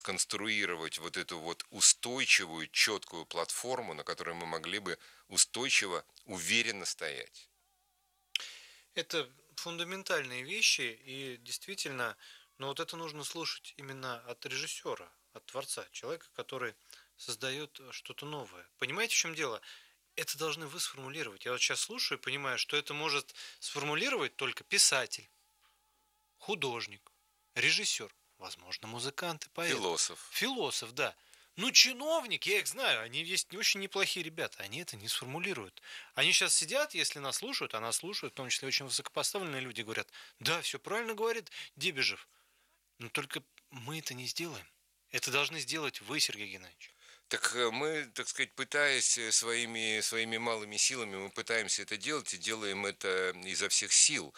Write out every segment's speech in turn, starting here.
конструировать вот эту вот устойчивую, четкую платформу, на которой мы могли бы устойчиво, уверенно стоять. Это фундаментальные вещи, и действительно, но вот это нужно слушать именно от режиссера, от творца, человека, который создает что-то новое. Понимаете, в чем дело? Это должны вы сформулировать. Я вот сейчас слушаю и понимаю, что это может сформулировать только писатель, художник, режиссер, возможно, музыкант и поэт. Философ. Философ, да. Ну, чиновник, я их знаю, они есть очень неплохие ребята, они это не сформулируют. Они сейчас сидят, если нас слушают, а нас слушают, в том числе очень высокопоставленные люди, говорят, да, все правильно говорит Дебежев, но только мы это не сделаем. Это должны сделать вы, Сергей Геннадьевич. Так мы, так сказать, пытаясь своими малыми силами, мы пытаемся это делать и делаем это изо всех сил.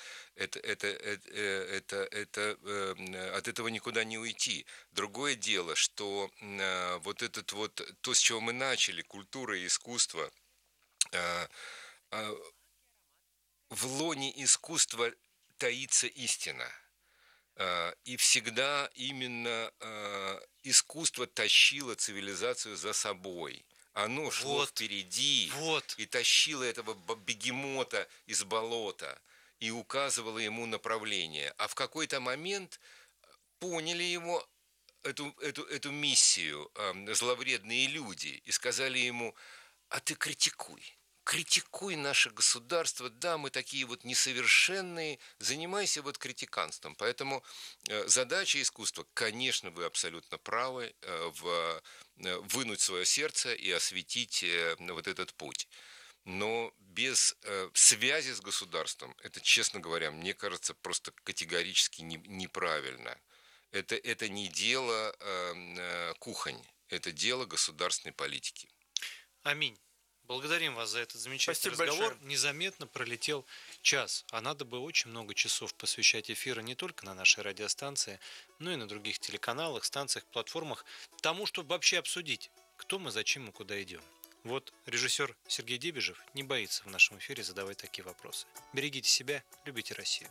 От этого никуда не уйти. Другое дело, что вот этот вот, то, с чего мы начали, культура и искусство, э, э, в лоне искусства таится истина. И всегда именно искусство тащило цивилизацию за собой. Оно шло Вот, впереди вот. и тащило этого бегемота из болота и указывало ему направление. А в какой-то момент поняли его, эту миссию зловредные люди и сказали ему, а ты критикуй наше государство, да, мы такие вот несовершенные, занимайся вот критиканством. Поэтому задача искусства, конечно, вы абсолютно правы, вынуть свое сердце и осветить вот этот путь. Но без связи с государством, это, честно говоря, мне кажется, просто категорически неправильно. Это не дело кухонь, это дело государственной политики. Аминь. Благодарим вас за этот замечательный Спасибо разговор. большое. Незаметно пролетел час, а надо бы очень много часов посвящать эфиру не только на нашей радиостанции, но и на других телеканалах, станциях, платформах, тому, чтобы вообще обсудить, кто мы, зачем и куда идем. Вот режиссер Сергей Дебежев не боится в нашем эфире задавать такие вопросы. Берегите себя, любите Россию.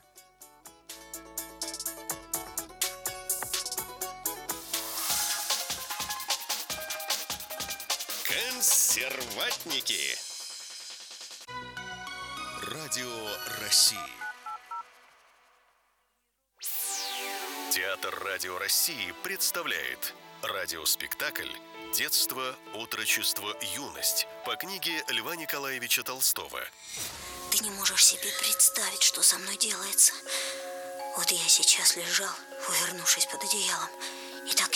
Консерватники. Радио России. Театр Радио России представляет радиоспектакль «Детство, отрочество, юность» по книге Льва Николаевича Толстого. Ты не можешь себе представить, что со мной делается. Вот я сейчас лежал, увернувшись под одеялом, и так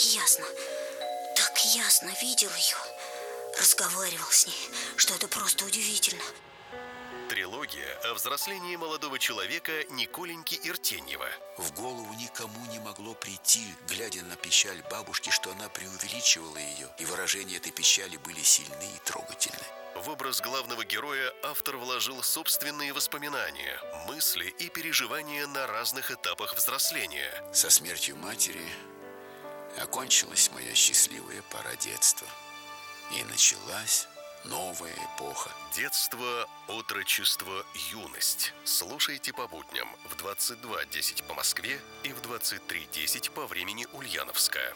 ясно видел ее. Разговаривал с ней, что это просто удивительно. Трилогия о взрослении молодого человека Николеньки Иртеньева. В голову никому не могло прийти, глядя на печаль бабушки, что она преувеличивала ее, и выражения этой печали были сильны и трогательны. В образ главного героя автор вложил собственные воспоминания, мысли и переживания на разных этапах взросления. Со смертью матери окончилась моя счастливая пора детства. И началась новая эпоха. Детство, отрочество, юность. Слушайте по будням в 22:10 по Москве и в 23:10 по времени Ульяновска.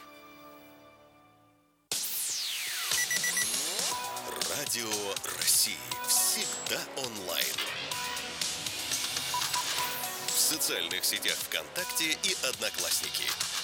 Радио России. Всегда онлайн. В социальных сетях ВКонтакте и Одноклассники.